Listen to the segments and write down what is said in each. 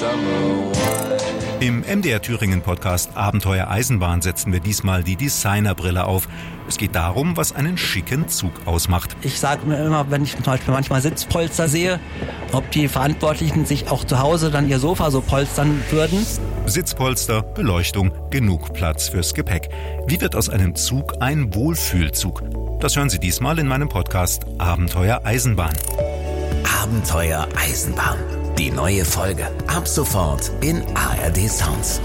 Im MDR Thüringen Podcast Abenteuer Eisenbahn setzen wir diesmal die Designerbrille auf. Es geht darum, was einen schicken Zug ausmacht. Ich sage mir immer, wenn ich zum Beispiel manchmal Sitzpolster sehe, ob die Verantwortlichen sich auch zu Hause dann ihr Sofa so polstern würden. Sitzpolster, Beleuchtung, genug Platz fürs Gepäck. Wie wird aus einem Zug ein Wohlfühlzug? Das hören Sie diesmal in meinem Podcast Abenteuer Eisenbahn. Abenteuer Eisenbahn. Die neue Folge ab sofort in ARD Sounds.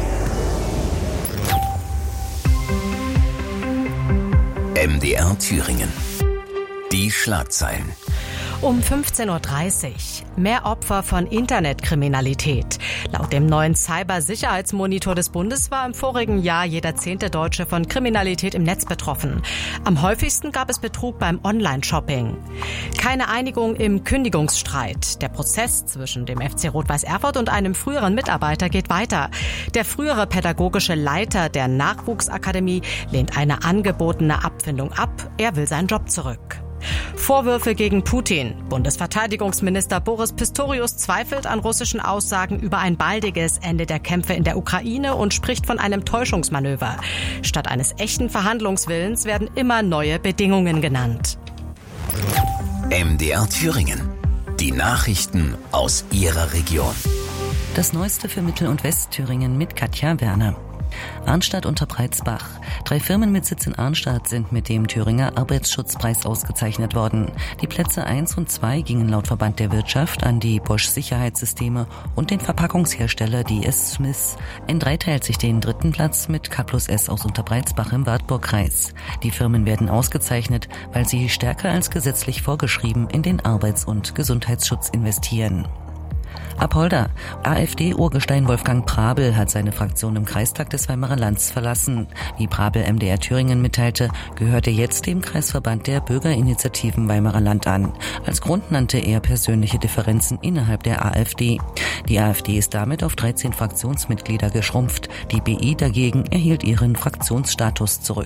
MDR Thüringen. Die Schlagzeilen. Um 15.30 Uhr. Mehr Opfer von Internetkriminalität. Laut dem neuen Cybersicherheitsmonitor des Bundes war im vorigen Jahr jeder 10. Deutsche von Kriminalität im Netz betroffen. Am häufigsten gab es Betrug beim Online-Shopping. Keine Einigung im Kündigungsstreit. Der Prozess zwischen dem FC Rot-Weiß Erfurt und einem früheren Mitarbeiter geht weiter. Der frühere pädagogische Leiter der Nachwuchsakademie lehnt eine angebotene Abfindung ab. Er will seinen Job zurück. Vorwürfe gegen Putin. Bundesverteidigungsminister Boris Pistorius zweifelt an russischen Aussagen über ein baldiges Ende der Kämpfe in der Ukraine und spricht von einem Täuschungsmanöver. Statt eines echten Verhandlungswillens werden immer neue Bedingungen genannt. MDR Thüringen. Die Nachrichten aus Ihrer Region. Das Neueste für Mittel- und Westthüringen mit Katja Werner. Arnstadt unter Preizbach. 3 Firmen mit Sitz in Arnstadt sind mit dem Thüringer Arbeitsschutzpreis ausgezeichnet worden. Die Plätze 1 und 2 gingen laut Verband der Wirtschaft an die Bosch Sicherheitssysteme und den Verpackungshersteller DS Smith. N3 teilt sich den 3. Platz mit K+S aus Unterbreizbach im Wartburgkreis. Die Firmen werden ausgezeichnet, weil sie stärker als gesetzlich vorgeschrieben in den Arbeits- und Gesundheitsschutz investieren. Apolda. AfD-Urgestein Wolfgang Prabel hat seine Fraktion im Kreistag des Weimarer Lands verlassen. Wie Prabel MDR Thüringen mitteilte, gehört er jetzt dem Kreisverband der Bürgerinitiativen Weimarer Land an. Als Grund nannte er persönliche Differenzen innerhalb der AfD. Die AfD ist damit auf 13 Fraktionsmitglieder geschrumpft. Die BI dagegen erhielt ihren Fraktionsstatus zurück.